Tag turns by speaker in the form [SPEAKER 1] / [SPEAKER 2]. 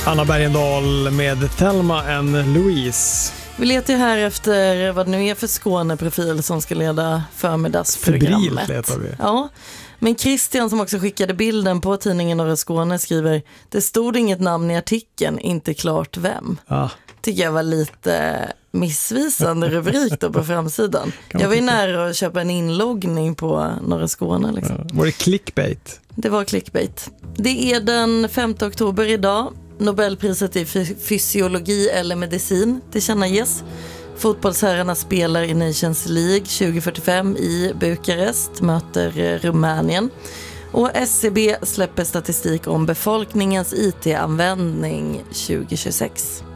[SPEAKER 1] Anna Bergendahl med Thelma and Louise.
[SPEAKER 2] Vi letar ju här efter vad det nu är för Skåneprofil som ska leda förmiddagsprogrammet.
[SPEAKER 1] Febrilt letar vi.
[SPEAKER 2] Ja, men Christian som också skickade bilden på tidningen Norra Skåne skriver: det stod inget namn i artikeln, inte klart vem. Tycker jag var lite missvisande rubrik då på framsidan. Jag var ju nära att köpa en inloggning på Norra Skåne. Liksom.
[SPEAKER 1] Var det clickbait?
[SPEAKER 2] Det var clickbait. Det är den 5 oktober idag. Nobelpriset i fysiologi eller medicin tillkännages. Fotbollsherrarna spelar i Nations League 2045 i Bukarest, möter Rumänien. Och SCB släpper statistik om befolkningens IT-användning 2026.